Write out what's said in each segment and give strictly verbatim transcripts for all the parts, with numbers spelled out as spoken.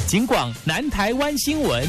警广南台湾新闻。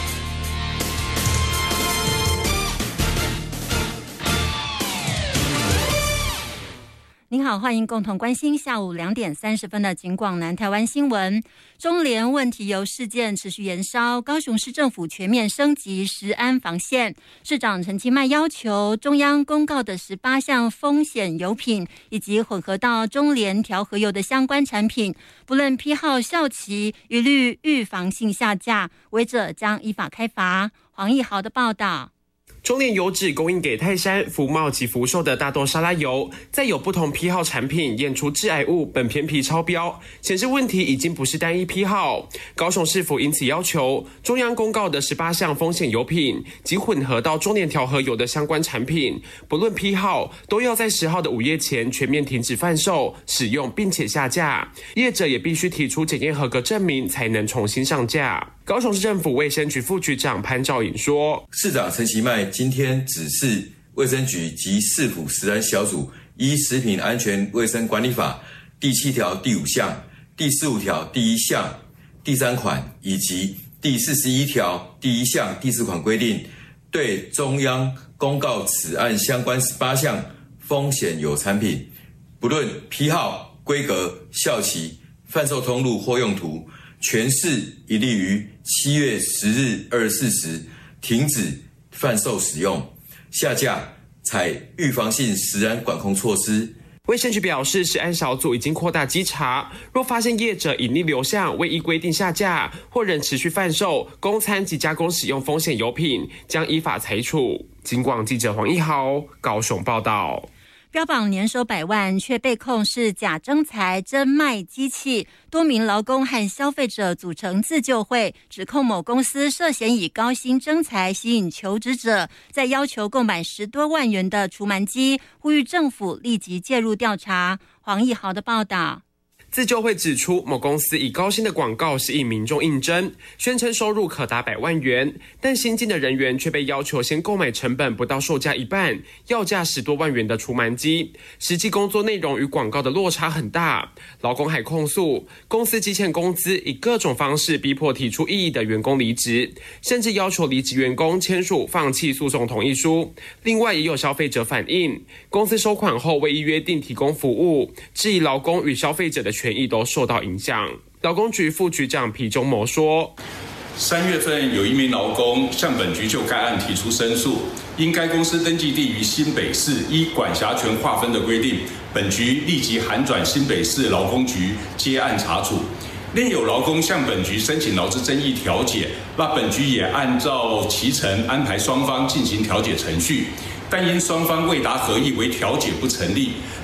您好，欢迎共同关心下午两点三十分的警广南台湾新闻。中联问题由事件持续延烧，高雄市政府全面升级食安防线。市长陈其迈要求中央公告的十八项风险油品以及混合到中联调和油的相关产品，不论批号效期，一律预防性下架，违者将依法开罚。黄义豪的报道。 中联油脂供应给泰山、福茂及福寿的大豆沙拉油，再有不同批号产品验出致癌物苯偏皮超标，显示问题已经不是单一批号。高雄市府因此要求中央公告的十八项风险油品及混合到中联调和油的相关产品，不论批号，都要在十号的午夜前全面停止贩售、使用，并且下架。业者也必须提出检验合格证明，才能重新上架。高雄市政府卫生局副局长潘兆颖说， 市长陈其迈今天指示卫生局及市府食安小组依食品安全卫生管理法第七条第五项、第十五条第一项、第三款以及第四十一条第一项第四款规定，对中央公告此案相关十八项风险油产品，不论批号、规格、效期、贩售通路或用途，全市一律于七月十日二十四时停止贩售使用，下架，采预防性食安管控措施。 卫生局表示，食安小组已经扩大稽查，若发现业者隐匿流向、未依规定下架，或仍持续贩售、供餐及加工使用风险油品，将依法裁处。警广记者黄一豪高雄报道。 标榜年收百万，却被控是假征才真卖机器，多名劳工和消费者组成自救会，指控某公司涉嫌以高薪征才吸引求职者，再要求购买十多万元的除螨机，呼吁政府立即介入调查。黄义豪的报道。 自救会指出，某公司以高薪的广告吸引民众应征，宣称收入可达百万元，但新进的人员却被要求先购买成本不到售价一半，要价十多万元的除螨机，实际工作内容与广告的落差很大。劳工还控诉，公司积欠工资，以各种方式逼迫提出异议的员工离职，甚至要求离职员工签署放弃诉讼同意书。另外，也有消费者反映，公司收款后未依约定提供服务，质疑劳工与消费者的权益都受到影响。劳工局副局长皮中谋说， 三月份有一名劳工向本局就该案提出申诉，因该公司登记地于新北市，依管辖权划分的规定，本局立即函转新北市劳工局接案查处。另有劳工向本局申请劳资争议调解，那本局也按照其程安排双方进行调解程序，但因双方未达合意为调解不成立。